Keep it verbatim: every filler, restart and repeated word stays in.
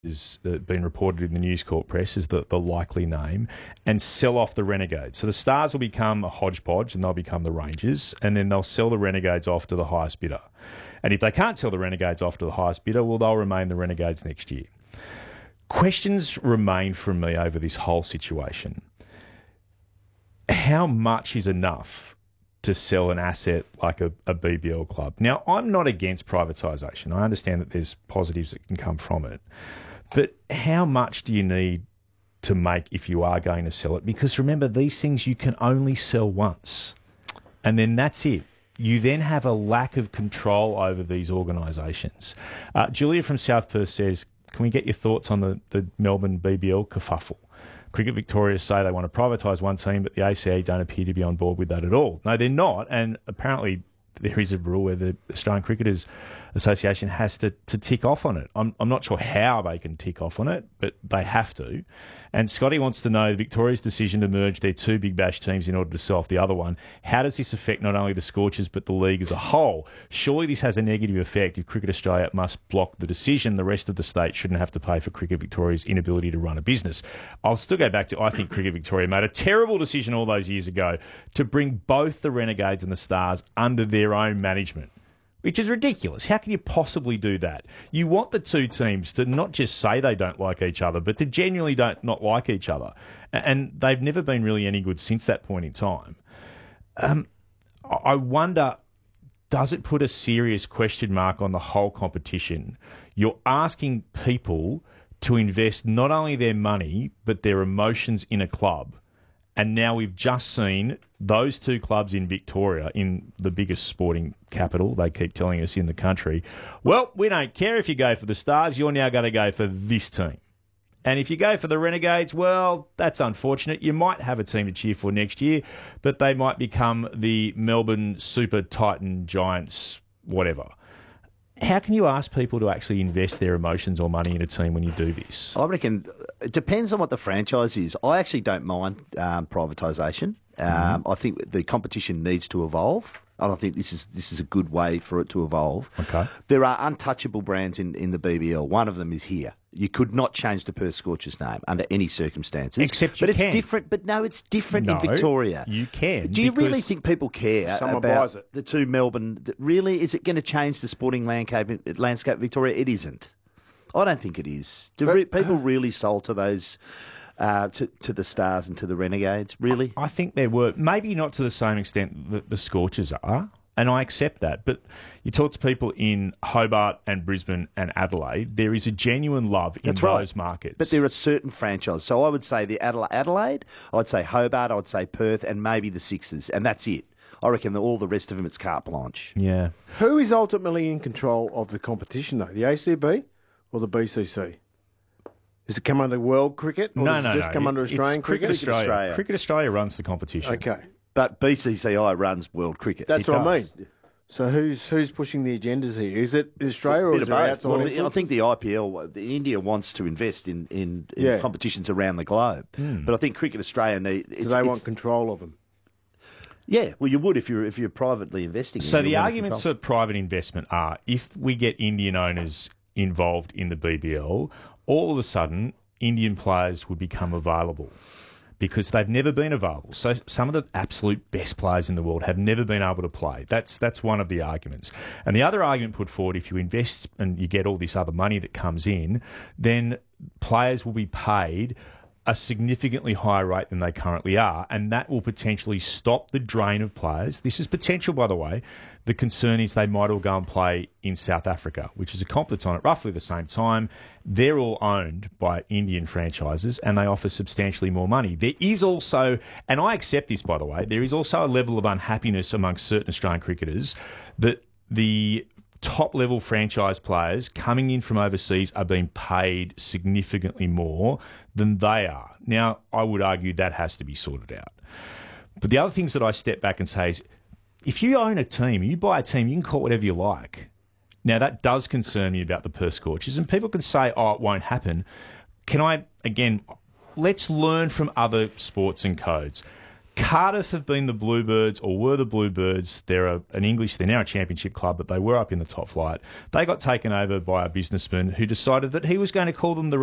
has uh, been reported in the News Corp press as the, the likely name, and sell off the Renegades. So the Stars will become a hodgepodge and they'll become the Rangers, and then they'll sell the Renegades off to the highest bidder. And if they can't sell the Renegades off to the highest bidder, well, they'll remain the Renegades next year. Questions remain from me over this whole situation. How much is enough to sell an asset like a, a B B L club? Now, I'm not against privatisation. I understand that there's positives that can come from it. But how much do you need to make if you are going to sell it? Because remember, these things you can only sell once. And then that's it. You then have a lack of control over these organisations. Uh, Julia from South Perth says, can we get your thoughts on the, the Melbourne B B L kerfuffle? Cricket Victoria say they want to privatise one team, but the A C A don't appear to be on board with that at all. No, they're not. And apparently there is a rule where the Australian Cricketers Association has to, to tick off on it. I'm, I'm not sure how they can tick off on it, but they have to. And Scotty wants to know Victoria's decision to merge their two Big Bash teams in order to sell off the other one. How does this affect not only the Scorchers but the league as a whole? Surely this has a negative effect. If Cricket Australia must block the decision, the rest of the state shouldn't have to pay for Cricket Victoria's inability to run a business. I'll still go back to, I think Cricket Victoria made a terrible decision all those years ago to bring both the Renegades and the Stars under their own management, which is ridiculous. How can you possibly do that? You want the two teams to not just say they don't like each other, but to genuinely don't not like each other. And they've never been really any good since that point in time. Um, I wonder, does it put a serious question mark on the whole competition? You're asking people to invest not only their money, but their emotions in a club. And now we've just seen those two clubs in Victoria, in the biggest sporting capital, they keep telling us, in the country. Well, we don't care if you go for the Stars, you're now going to go for this team. And if you go for the Renegades, well, that's unfortunate. You might have a team to cheer for next year, but they might become the Melbourne Super Titan Giants, whatever. How can you ask people to actually invest their emotions or money in a team when you do this? I reckon it depends on what the franchise is. I actually don't mind um, privatisation. Um, mm-hmm. I think the competition needs to evolve. And I think this is this is a good way for it to evolve. Okay. There are untouchable brands in, in the B B L. One of them is here. You could not change the Perth Scorchers name under any circumstances. Except you but can. But it's different. But no, it's different no, in Victoria. You can. Do you really think people care someone about buys it. the two Melbourne? Really, is it going to change the sporting landscape, landscape Victoria? It isn't. I don't think it is. Do but, re- people really sold to those, uh, to, to the Stars and to the Renegades? Really? I think there were. Maybe not to the same extent that the Scorchers are. And I accept that. But you talk to people in Hobart and Brisbane and Adelaide, there is a genuine love in That's those right. markets. But there are certain franchises. So I would say the Adela- Adelaide, I'd say Hobart, I'd say Perth, and maybe the Sixers. And that's it. I reckon that all the rest of them, it's carte blanche. Yeah. Who is ultimately in control of the competition, though? The A C B or the B C C? Does it come under world cricket? Or no, does no, it just no. come It- under it's Australian Cricket cricket? Australia. Australia. Cricket Australia runs the competition. Okay. But B C C I runs world cricket. That's It what does. I mean. So who's who's pushing the agendas here? Is it Australia or Bit is of it both. outside Well, I influence? think the I P L, the India wants to invest in, in, in Yeah. competitions around the globe. Hmm. But I think Cricket Australia need. Do It's, they it's, want control of them? Yeah, well, you would if you're if you're privately investing. So in it, the you want arguments control. for private investment are, if we get Indian owners involved in the B B L, all of a sudden Indian players would become available because they've never been available. So some of the absolute best players in the world have never been able to play. That's that's one of the arguments. And the other argument put forward, if you invest and you get all this other money that comes in, then players will be paid a significantly higher rate than they currently are, and that will potentially stop the drain of players. This is potential, by the way. The concern is they might all go and play in South Africa, which is a comp that's on at roughly the same time. They're all owned by Indian franchises, and they offer substantially more money. There is also, and I accept this, by the way, there is also a level of unhappiness amongst certain Australian cricketers that the top-level franchise players coming in from overseas are being paid significantly more than they are. Now, I would argue that has to be sorted out. But the other things that I step back and say is, if you own a team, you buy a team, you can call it whatever you like. Now, that does concern me about the Perth Scorchers, and people can say, oh, it won't happen. Can I, again, let's learn from other sports and codes. Cardiff have been the Bluebirds, or were the Bluebirds. They're a, an English, they're now a championship club, but they were up in the top flight. They got taken over by a businessman who decided that he was going to call them the